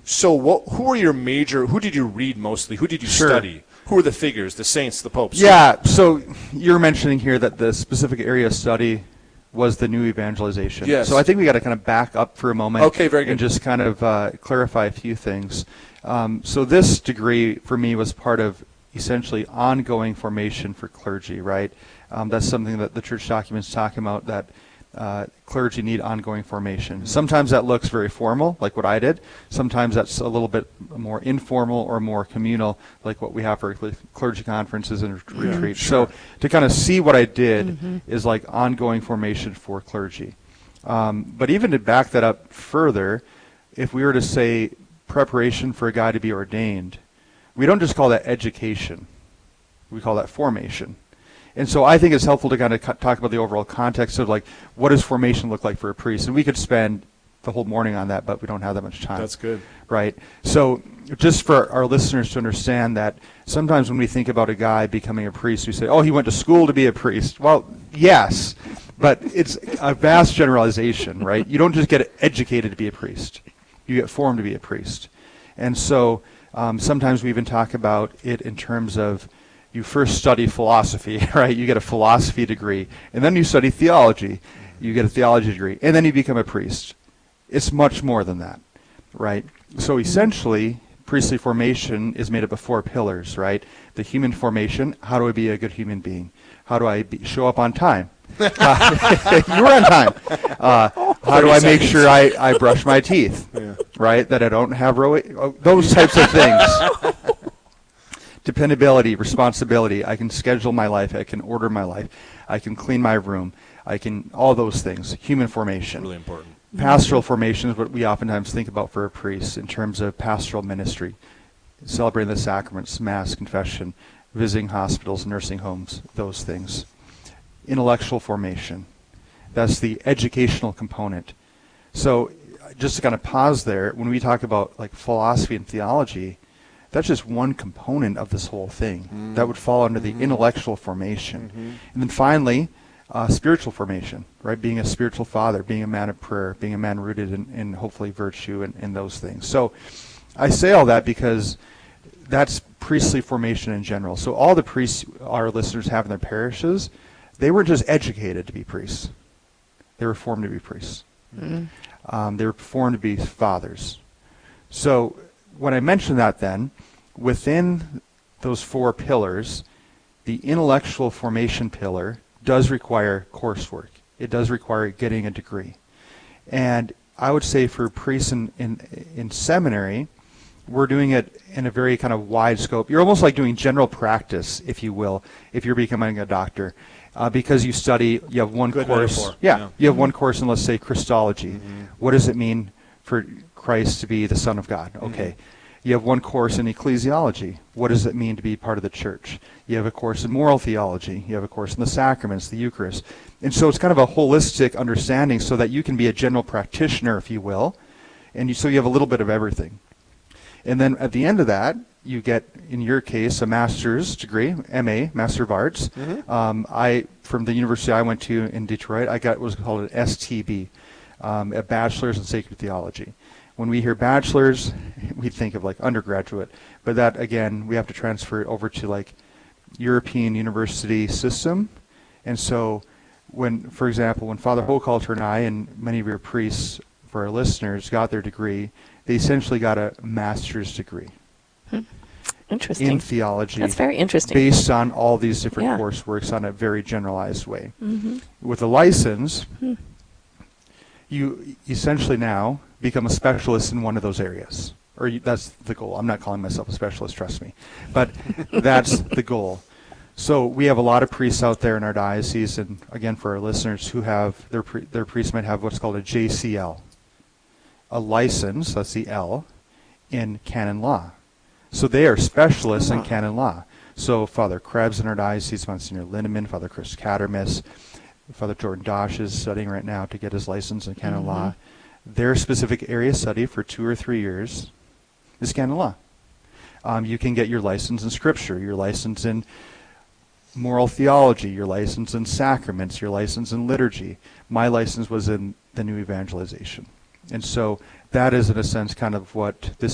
So who did you read mostly? Who did you study? Who are the figures, the saints, the popes? Yeah, so you're mentioning here that the specific area of study was the new evangelization. Yes. So I think we got to kind of back up for a moment. Okay, very good. And just kind of clarify a few things. So this degree for me was part of essentially ongoing formation for clergy, right? That's something that the church documents talk about, that clergy need ongoing formation. Mm-hmm. Sometimes that looks very formal, like what I did. Sometimes that's a little bit more informal or more communal, like what we have for clergy conferences and retreats. Sure. So to kind of see what I did is like ongoing formation for clergy. But even to back that up further, if we were to say preparation for a guy to be ordained, we don't just call that education. We call that formation. And so I think it's helpful to kind of talk about the overall context of like, what does formation look like for a priest? And we could spend the whole morning on that, but we don't have that much time. That's good. Right. So just for our listeners to understand that sometimes when we think about a guy becoming a priest, we say, oh, he went to school to be a priest. Well, yes, but it's a vast generalization, right? You don't just get educated to be a priest. You get formed to be a priest. And so sometimes we even talk about it in terms of you first study philosophy, right? You get a philosophy degree, and then you study theology. You get a theology degree, and then you become a priest. It's much more than that, right? So essentially, priestly formation is made up of 4 pillars, right? The human formation, how do I be a good human being? How do I show up on time? You were on time. How do I make sure I brush my teeth, right? That I don't have those types of things. Dependability, responsibility. I can schedule my life. I can order my life. I can clean my room. All those things. Human formation. Really important. Pastoral formation is what we oftentimes think about for a priest in terms of pastoral ministry. Celebrating the sacraments, Mass, confession, visiting hospitals, nursing homes, those things. Intellectual formation. That's the educational component. So just to kind of pause there, when we talk about like philosophy and theology, that's just one component of this whole thing that would fall under the intellectual formation. And then finally, spiritual formation, right? Being a spiritual father, being a man of prayer, being a man rooted in hopefully virtue and those things. So I say all that because that's priestly formation in general. So all the priests our listeners have in their parishes, they weren't just educated to be priests. They were formed to be priests. They were formed to be fathers. So when I mention that then, within those 4 pillars, the intellectual formation pillar does require coursework. It does require getting a degree. And I would say for priests in seminary, we're doing it in a very kind of wide scope. You're almost like doing general practice, if you will, if you're becoming a doctor. Because you have one course. Metaphor. Yeah, you have one course in, let's say, Christology. What does it mean for Christ to be the Son of God? Okay. You have one course in ecclesiology. What does it mean to be part of the church? You have a course in moral theology. You have a course in the sacraments, the Eucharist. And so it's kind of a holistic understanding so that you can be a general practitioner, if you will. And so you have a little bit of everything. And then at the end of that, you get, in your case, a master's degree, MA, Master of Arts. From the university I went to in Detroit, I got what was called an STB, a Bachelor's in Sacred Theology. When we hear bachelor's, we think of like undergraduate, but that again, we have to transfer it over to like European university system. And so for example, when Father Hochhalter and I and many of your priests, for our listeners, got their degree, they essentially got a master's degree. Interesting. In theology. That's very interesting. Based on all these different courseworks on a very generalized way. With a license, you essentially now become a specialist in one of those areas. That's the goal. I'm not calling myself a specialist, trust me. But that's the goal. So we have a lot of priests out there in our diocese, and again, for our listeners who have, their priests might have what's called a JCL. A license, that's the L, in canon law. So they are specialists in canon law. So Father Krebs in our diocese, Monsignor Lindemann, Father Chris Cattermas, Father Jordan Dosh is studying right now to get his license in canon law. Their specific area of study for 2 or 3 years is canon law. You can get your license in Scripture, your license in moral theology, your license in sacraments, your license in liturgy. My license was in the new evangelization. And so that is, in a sense, kind of what this